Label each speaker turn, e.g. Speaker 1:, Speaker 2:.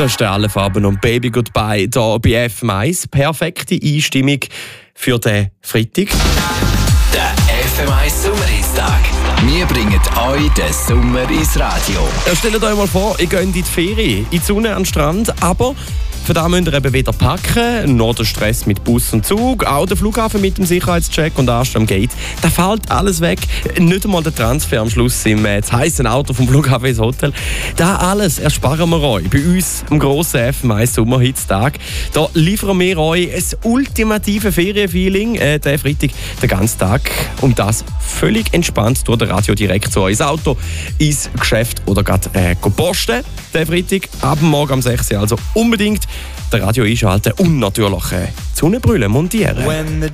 Speaker 1: Das ist der Alle Farben und Baby Goodbye hier bei FM1. Perfekte Einstimmung für den Freitag.
Speaker 2: Der FM1 Sommerhitstag. Wir bringen euch den Sommer ins Radio.
Speaker 1: Stellt euch mal vor, ihr geht in die Ferien, in die Sonne an den Strand, aber für das müsst ihr eben wieder packen. Noch der Stress mit Bus und Zug, auch der Flughafen mit dem Sicherheitscheck und Arsch am Gate. Da fällt alles weg. Nicht einmal der Transfer am Schluss im heißen Auto vom Flughafen ins Hotel. Das alles ersparen wir euch bei uns am grossen FM1 Sommerhitstag. Da liefern wir euch ein ultimative Ferienfeeling. Den Freitag den ganzen Tag. Und das völlig entspannt durch das Radio direkt zu euch ins Auto, ins Geschäft oder gerade posten. Den Freitag ab morgen um 6 Uhr. Also unbedingt das Radio einschalten und natürlich die Sonnenbrille montieren.